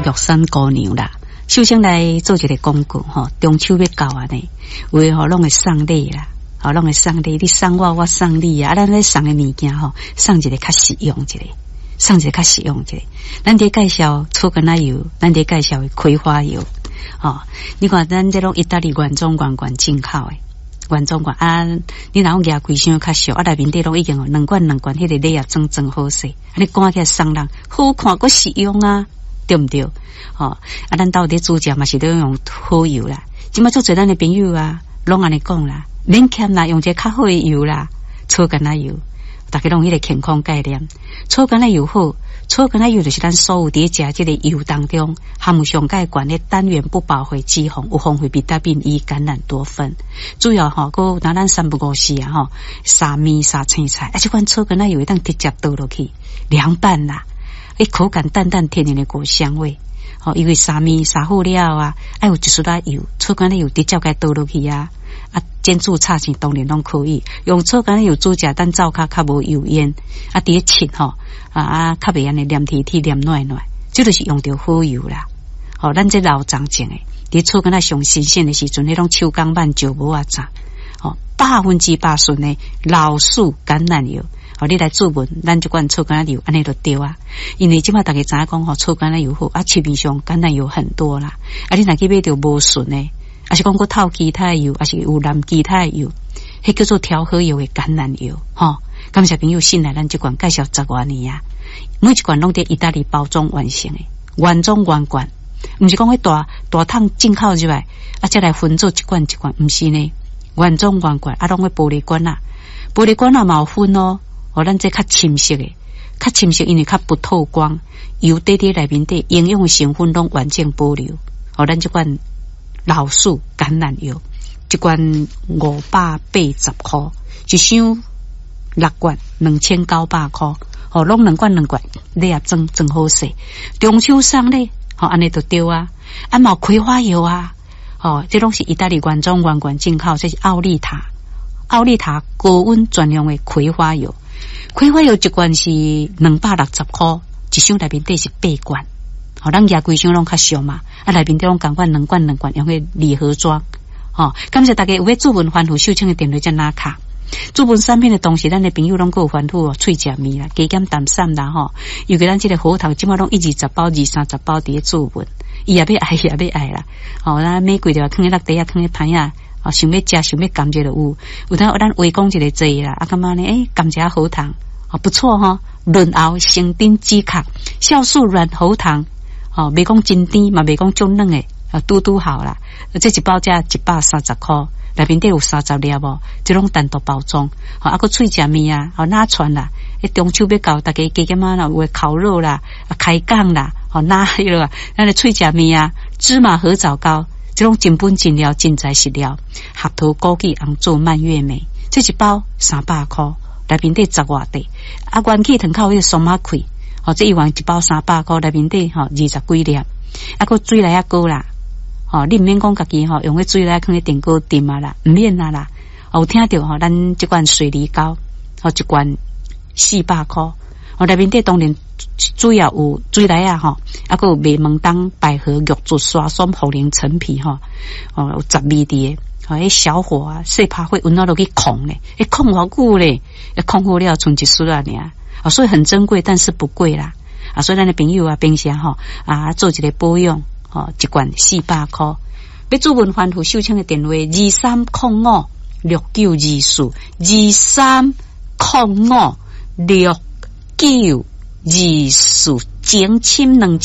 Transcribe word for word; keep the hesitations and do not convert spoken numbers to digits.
玉山姑娘啦。首先来做一个广告吼，中秋要到啊呢，为吼拢会送礼啦，吼拢会送礼，你送我，我送你啊，咱咧送的物件吼，送一个较实用一个，送一个较实用一个。咱伫介绍草根奶油，咱伫介绍葵花油，吼，你看咱这种意大利原装原罐进口的。原装罐啊，你若讲牙规箱较俗，啊内面底拢已经有两罐两罐，迄个礼也装装好势，啊你赶起来送人，好看阁实用啊，对毋对？哦，啊咱到底煮食嘛是都用好油啦，即摆做侪咱的朋友啊，拢安尼讲啦，免欠啦，用一个较好的油啦，草根奶油，大家拢迄个健康概念，草根奶油好。草根奶油就是咱所有伫食即个油当中含有上介悬的单元不饱和脂肪，有丰富维他命 E、橄榄多酚，主要吼，佮拿咱三不五时啊吼，沙米沙青菜，啊，即款草根奶油会当直接倒落去凉拌啦，诶，口感淡淡甜甜的果香味，吼，因为沙米沙好了啊，爱有一丝仔油，草根奶油直接该倒落去啊。啊，煎煮炒钱当然拢可以，用草根油煮食，但灶骹较无油烟，啊，伫咧切吼，啊啊，较袂安尼黏体体黏软软，这就是用着好油啦。吼、哦，咱这老长种诶，伫草根上新鲜的时阵，迄种秋冈板就无啊炸，吼，百分之八顺的老树橄榄油，吼、哦，你来注文，咱就管草根油安尼就对啊。因为即马大家知影讲吼，草根油好，啊，市面上橄榄油很多啦，啊，你若去买着无顺诶。还是讲过透其他油，还是有染其他油，迄叫做调和油的橄榄油，吼。感谢朋友信来咱这款介绍十多年啊，每一罐拢伫意大利包装完成的，原装原罐，毋是讲迄大大桶进口入来，啊，再来分做一罐一罐，毋是呢，原装原罐，啊，拢个玻璃罐啊，玻璃罐啊嘛有分哦，哦，咱这较深色的，较深色因为较不透光，油底底内面底营养成分拢完整保留，哦，咱这罐。老树橄榄油一罐五百八十块，一箱六罐两千九百块，哦，拢两罐两罐，你也装装好势。中秋送咧，哦，安尼就对啊。啊，嘛有葵花油啊，哦，这拢是意大利原装原罐进口，这是奥利塔，奥利塔高温专用的葵花油。葵花油一罐是两百六十块，一箱内面底是八罐。好、哦，咱家规箱拢较俗嘛，啊内面都拢共款两罐两罐，用个礼盒装。哦，感谢大家有要注文欢呼秀清的电话在哪卡？注文产品的同时，咱的朋友拢够有欢呼哦，喙食味啦，加减淡散啦吼。尤其咱这个核桃，即马拢一二十包、二三十包伫咧注文，伊也要爱，也要爱啦。哦，咱玫瑰的放喺落地啊，放喺盘啊，哦，想要食，想要感觉就有。有当咱围攻一个济啦，啊，感觉呢，诶，感觉核桃，哦，不错哈、哦，润喉生丁止咳，酵素软喉糖。哦，袂讲真甜，嘛袂讲种软诶，啊，嘟嘟好啦。这一包价一百三十块，内面底有三十粒哦，这种单独包装。好、哦，啊个脆食面啊，好、哦、拿串啦。诶，中秋要到，大家加减啊啦，有烤肉啦，啊开讲啦，好、哦、拿迄个，咱的脆食面啊，芝麻合枣糕，这种真本真料真材实料，合桃枸杞红做蔓越莓，这一包三百块，内面底十外块，啊元气糖靠迄个松马开。哦，这一碗一包三百块，内面底吼二十几粒，啊个水来啊高啦，哦，你唔免讲家己吼用个水来放喺电锅炖啊啦，唔免啦啦，哦，有听到吼，咱这罐水梨膏，哦一罐四百块，哦内面底当然主要有水来啊吼，啊个有麦门冬、百合、玉竹、沙松、茯苓、陈皮吼，哦有十味滴的，哦迄小火啊，细拍火温到落去控咧，诶控偌久咧，诶控好了剩一丝啊尔。啊，所以很珍贵，但是不贵啦。啊，所以咱的朋友啊，平常吼啊做一个保养，吼一罐四百块。要注文欢呼秀清的电话：二三零五六九二四，二三零五六九二四，前亲两。